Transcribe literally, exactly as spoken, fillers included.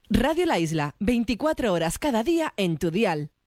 Radio La Isla, veinticuatro horas cada día en tu dial.